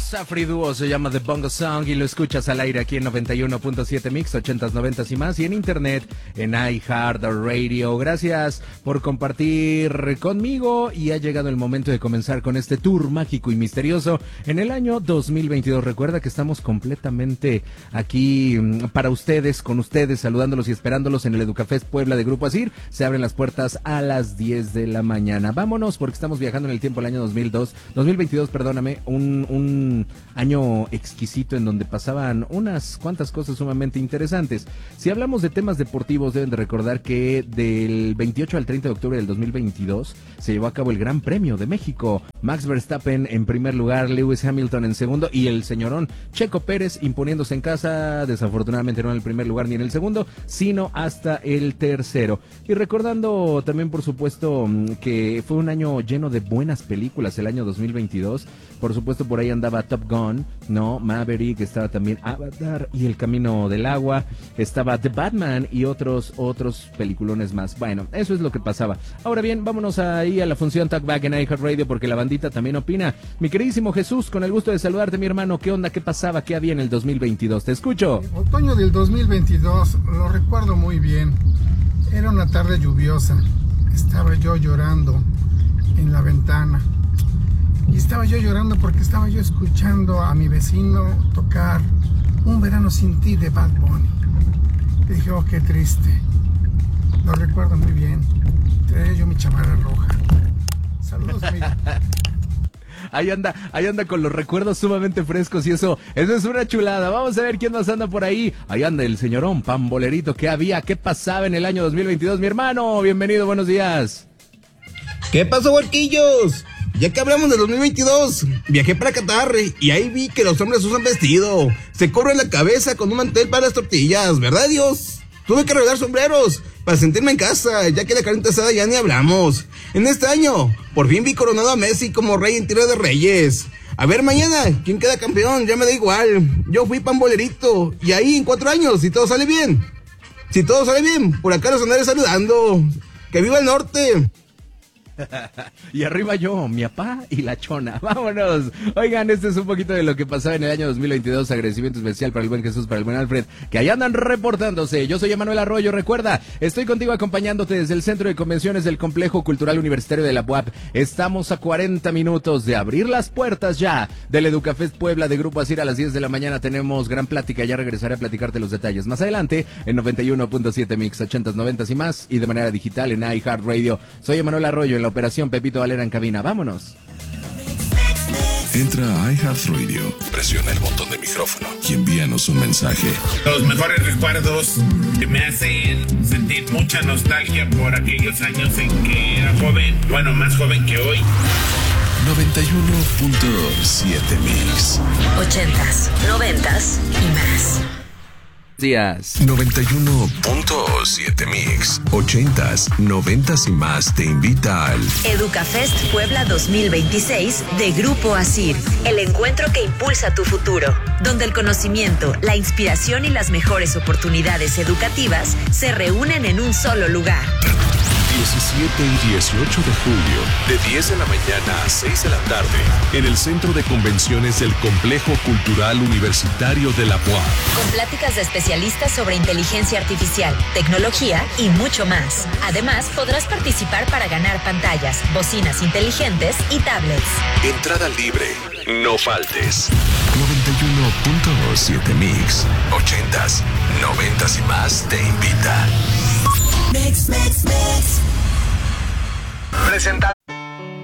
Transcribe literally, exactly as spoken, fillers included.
Safri Duo se llama The Bongo Song y lo escuchas al aire aquí en noventa y uno punto siete Mix, ochentas, noventas y más, y en internet en iHeartRadio. Gracias por compartir conmigo y ha llegado el momento de comenzar con este tour mágico y misterioso en el año dos mil veintidós. Recuerda que estamos completamente aquí para ustedes, con ustedes, saludándolos y esperándolos en el Educafest Puebla de Grupo Asir. Se abren las puertas a las diez de la mañana. Vámonos porque estamos viajando en el tiempo el año dos mil dos, dos mil veintidós, perdóname, un, un año exquisito en donde pasaban unas cuantas cosas sumamente interesantes. Si hablamos de temas deportivos, deben de recordar que del veintiocho al treinta de octubre del dos mil veintidós se llevó a cabo el Gran Premio de México. Max Verstappen en primer lugar, Lewis Hamilton en segundo y el señorón Checo Pérez imponiéndose en casa, desafortunadamente no en el primer lugar ni en el segundo, sino hasta el tercero. Y recordando también, por supuesto, que fue un año lleno de buenas películas el año dos mil veintidós. Por supuesto, por ahí andaba Top Gun, ¿no? Maverick, estaba también Avatar y El Camino del Agua, estaba The Batman y otros otros peliculones más. Bueno, eso es lo que pasaba. Ahora bien, vámonos ahí a la función Talkback en iHeartRadio porque la bandita también opina. Mi queridísimo Jesús, con el gusto de saludarte, mi hermano. ¿Qué onda? ¿Qué pasaba? ¿Qué había en el dos mil veintidós? Te escucho. Otoño del dos mil veintidós, lo recuerdo muy bien. Era una tarde lluviosa. Estaba yo llorando en la ventana. Y estaba yo llorando porque estaba yo escuchando a mi vecino tocar Un Verano Sin Ti de Bad Bunny. Y dije, oh, qué triste. Lo recuerdo muy bien. Traía yo mi chamarra roja. Saludos, amigo. Ahí anda, ahí anda con los recuerdos sumamente frescos y eso, eso es una chulada. Vamos a ver quién más anda por ahí. Ahí anda el señorón pambolerito. ¿Qué había? ¿Qué pasaba en el año dos mil veintidós? Mi hermano, bienvenido, buenos días. ¿Qué pasó, huerquillos? Ya que hablamos de dos mil veintidós, viajé para Qatar y ahí vi que los hombres usan vestido, se cubren la cabeza con un mantel para las tortillas, ¿verdad, Dios? Tuve que arreglar sombreros para sentirme en casa, ya que la carne asada ya ni hablamos. En este año, por fin vi coronado a Messi como rey en tiro de reyes. A ver mañana, ¿quién queda campeón? Ya me da igual. Yo fui pambolerito y ahí en cuatro años, si todo sale bien. Si todo sale bien, por acá los andaré saludando. ¡Que viva el norte! Y arriba yo, mi papá y la chona. Vámonos. Oigan, este es un poquito de lo que pasaba en el año dos mil veintidós. Agradecimiento especial para el buen Jesús, para el buen Alfred, que ahí andan reportándose. Yo soy Emanuel Arroyo. Recuerda, estoy contigo acompañándote desde el Centro de Convenciones del Complejo Cultural Universitario de la U A P. Estamos a cuarenta minutos de abrir las puertas ya del Educafest Puebla de Grupo Asir. A las diez de la mañana tenemos gran plática. Ya regresaré a platicarte los detalles más adelante en noventa y uno punto siete Mix, ochentas, noventas y más, y de manera digital en iHeartRadio. Soy Emanuel Arroyo en la operación, Pepito Valera en cabina. Vámonos. Entra a iHeartRadio, presiona el botón de micrófono y envíanos un mensaje. Los mejores recuerdos que me hacen sentir mucha nostalgia por aquellos años en que era joven, bueno, más joven que hoy. noventa y uno punto siete Mix. Ochentas, noventas y más. Días. noventa y uno punto siete Mix. Ochentas, noventas y más te invita al Educafest Puebla dos mil veintiséis de Grupo Asir. El encuentro que impulsa tu futuro, donde el conocimiento, la inspiración y las mejores oportunidades educativas se reúnen en un solo lugar. diecisiete y dieciocho de julio, de diez de la mañana a seis de la tarde, en el Centro de Convenciones del Complejo Cultural Universitario de la U A P. Con pláticas de especialistas sobre inteligencia artificial, tecnología y mucho más. Además, podrás participar para ganar pantallas, bocinas inteligentes y tablets. Entrada libre, no faltes. noventa y uno punto siete Mix, ochentas, noventas y más te invita. Mix, mix, mix. Presentando